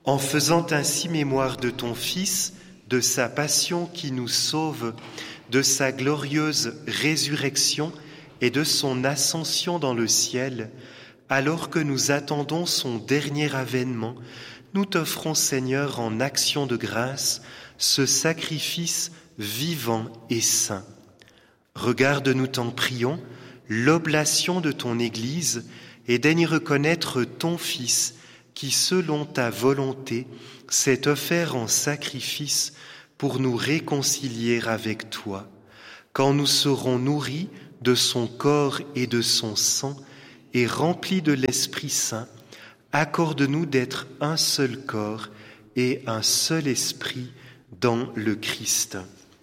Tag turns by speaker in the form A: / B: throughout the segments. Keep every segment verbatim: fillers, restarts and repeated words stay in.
A: En faisant ainsi mémoire de ton Fils, de sa passion qui nous sauve, de sa glorieuse résurrection et de son ascension dans le ciel, alors que nous attendons son dernier avènement, nous t'offrons, Seigneur, en action de grâce, ce sacrifice vivant et saint. Regarde, nous t'en prions, l'oblation de ton Église et daigne reconnaître ton Fils qui, selon ta volonté, s'est offert en sacrifice pour nous réconcilier avec toi. Quand nous serons nourris de son corps et de son sang et remplis de l'Esprit Saint, accorde-nous d'être un seul corps et un seul esprit dans le Christ.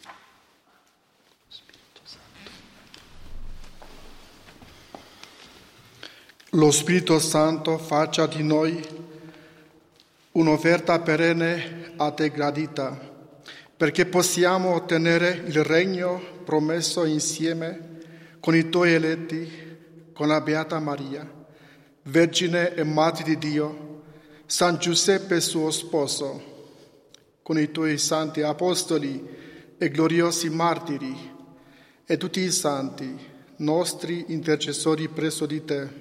B: Lo Spirito Santo faccia di noi un'offerta perenne a te gradita, perché possiamo ottenere il regno promesso insieme con i tuoi eletti, con la Beata Maria, Vergine e Madre di Dio, San Giuseppe suo sposo, con i tuoi santi apostoli e gloriosi martiri e tutti i santi, nostri intercessori presso di te.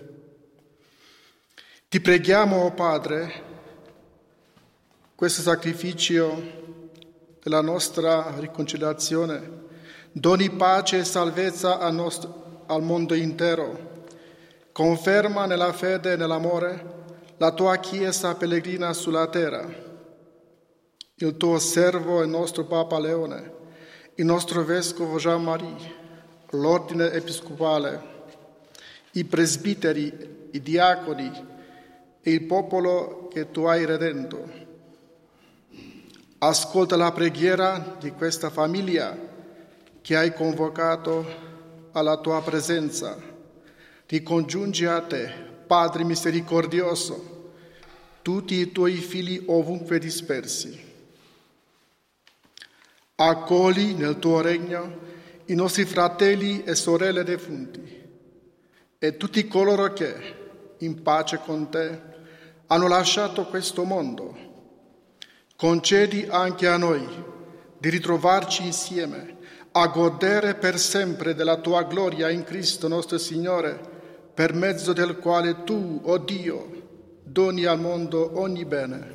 B: Ti preghiamo, o Padre, questo sacrificio della nostra riconciliazione doni pace e salvezza al, nostro, al mondo intero. Conferma nella fede e nell'amore la tua Chiesa pellegrina sulla terra, il tuo servo e nostro Papa Leone, il nostro Vescovo Jean-Marie, l'ordine episcopale, i presbiteri, i diaconi e il popolo che tu hai redento. Ascolta la preghiera di questa famiglia che hai convocato alla tua presenza. Ricongiungi a te, Padre misericordioso, tutti i tuoi figli ovunque dispersi. Accogli nel tuo regno i nostri fratelli e sorelle defunti e tutti coloro che, in pace con te, hanno lasciato questo mondo. Concedi anche a noi di ritrovarci insieme a godere per sempre della tua gloria in Cristo nostro Signore, per mezzo del quale tu, o oh Dio, doni al mondo ogni bene.